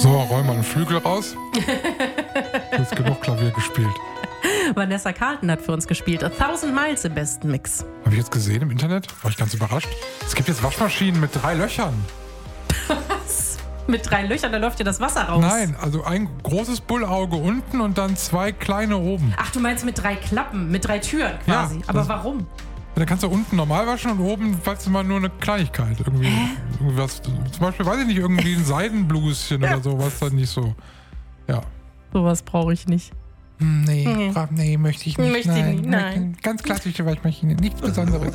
So, räum mal einen Flügel raus. Jetzt genug Klavier gespielt. Vanessa Carlton hat für uns gespielt. 1000 Miles im besten Mix. Habe ich jetzt gesehen im Internet? War ich ganz überrascht. Es gibt jetzt Waschmaschinen mit 3 Löchern. Was? Mit 3 Löchern, da läuft ja das Wasser raus. Nein, also ein großes Bullauge unten und dann 2 kleine oben. Ach, du meinst mit 3 Klappen, mit 3 Türen quasi. Ja, aber warum? Dann kannst du unten normal waschen und oben, falls du mal nur eine Kleinigkeit. Irgendwie was. Zum Beispiel, weiß ich nicht, irgendwie ein Seidenbluschen oder so, was dann nicht so. Ja. Sowas brauche ich nicht. Nee, möchte ich nicht. Möchte ich nicht, nein. Ganz klassische Waschmaschine, nichts Besonderes.